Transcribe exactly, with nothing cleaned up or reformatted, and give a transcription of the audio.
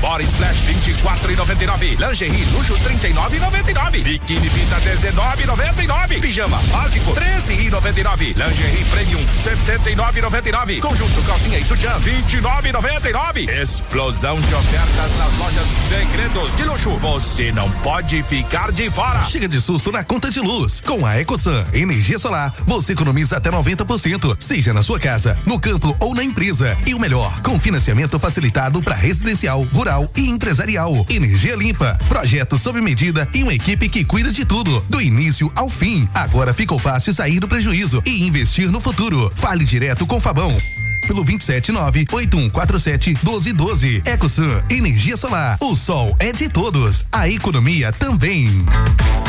Bora Splash vinte e quatro e noventa e nove. Lingerie luxo trinta e nove e noventa e nove. Biquíni Vita dezenove e noventa e nove. Pijama básico treze e noventa e nove. Lingerie Premium setenta e nove e noventa e nove. Conjunto calcinha e sutiã vinte e nove e noventa e nove. Explosão de ofertas nas lojas Segredos de Luxo. Você não pode ficar de fora. Chega de susto na conta de luz. Com a Ecosan Energia Solar, você economiza até noventa por cento, seja na sua casa, no campo ou na empresa. E o melhor, com financiamento facilitado para residencial, rural e empresarial. Energia limpa, projeto sob medida e uma equipe que cuida de tudo, do início ao fim. Agora ficou fácil sair do prejuízo e investir no futuro. Fale direto com o Fabão pelo vinte e sete nove, oito um quatro sete, doze doze. Ecosan Energia Solar. O sol é de todos, a economia também.